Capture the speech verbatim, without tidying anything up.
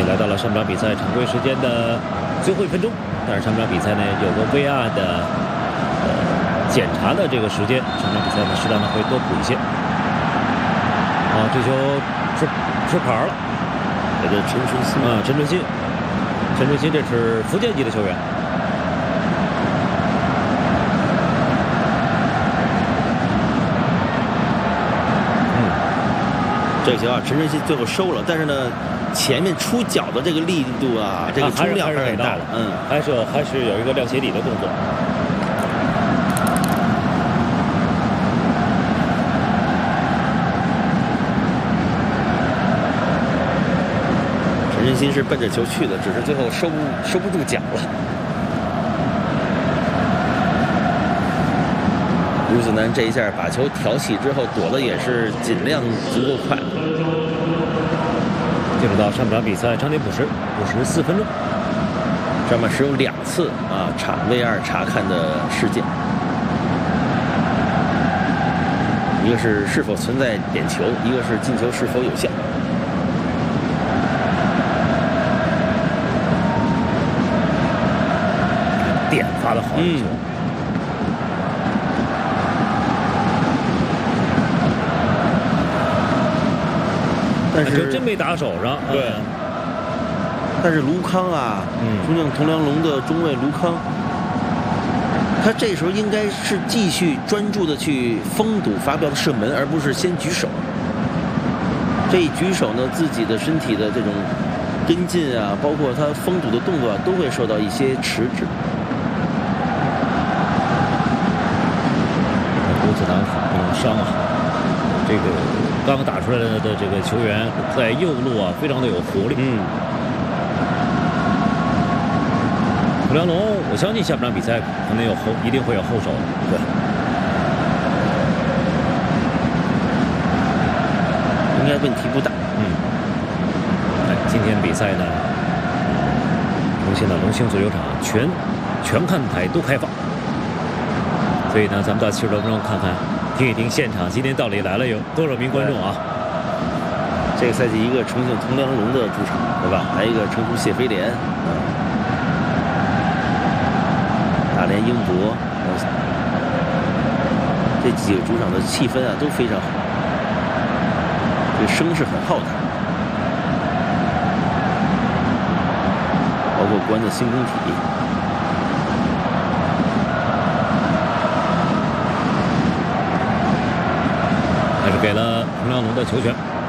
已来到了上半场比赛常规时间的最后一分钟，但是上半场比赛呢有个 V R 的呃检查的这个时间，上半场比赛呢适当的会多补一些。啊，这球是是牌了， 这个陈春新啊，陈春新，陈春新这是福建籍的球员。 这个球啊，陈春新最后收了，但是呢，前面出脚的这个力度啊，这个冲量还是很大的， 嗯， 还是有还是有一个亮鞋底的动作。 陈春新是奔着球去的，只是最后收不收不住脚了。吴子南这一下把球挑起之后，躲的也是尽量足够快。 进入到上半场比赛，场点补时，补时四分钟。 上面是有两次啊查 V R 查看的事件，一个是是否存在点球，一个是进球是否有效。 点发的好球。嗯但是真没打手上， 对。嗯、但是卢康啊，嗯，重庆铜梁龙的中卫卢康，他这时候应该是继续专注的去封堵发镖的射门，而不是先举手。这一举手呢，自己的身体的这种跟进啊，包括他封堵的动作、啊，都会受到一些迟滞。 吴子南很伤啊，这个。刚打出来的这个球员在右路啊，非常的有活力。 嗯， 土良龙，我相信下半场比赛可能有后，一定会有后手。 对，应该问题不大。 嗯，今天比赛呢，重庆的龙兴足球场全全看台都开放，所以呢，咱们到七十多分钟看看。听一听现场，今天到底来了有多少名观众啊？ 这个赛季一个重庆铜梁龙的主场，对吧？还有一个成都谢菲联，大连英博，这几个主场的气氛啊都非常好，这个声势很浩大，包括国安的新工体。 还是给了铜梁龙的球权。